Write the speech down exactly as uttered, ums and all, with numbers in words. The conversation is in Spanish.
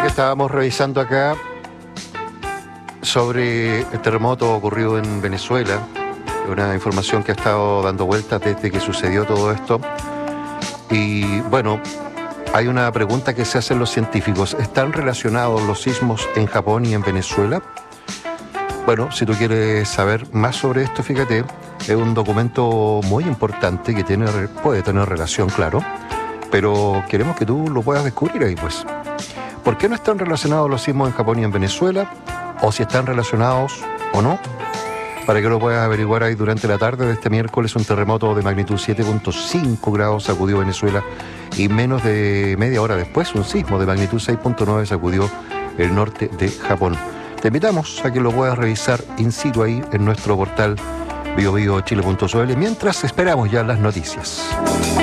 que estábamos revisando acá sobre el terremoto ocurrido en Venezuela, una información que ha estado dando vueltas desde que sucedió todo esto. Y bueno, hay una pregunta que se hacen los científicos: ¿están relacionados los sismos en Japón y en Venezuela? Bueno, si tú quieres saber más sobre esto, fíjate, es un documento muy importante que tiene, puede tener relación, claro, pero queremos que tú lo puedas descubrir ahí, pues. ¿Por qué no están relacionados los sismos en Japón y en Venezuela? O si están relacionados o no, para que lo puedas averiguar ahí durante la tarde de este miércoles. Un terremoto de magnitud siete punto cinco grados sacudió Venezuela y menos de media hora después un sismo de magnitud seis punto nueve sacudió el norte de Japón. Te invitamos a que lo puedas revisar in situ ahí en nuestro portal bio bio chile punto c l mientras esperamos ya las noticias.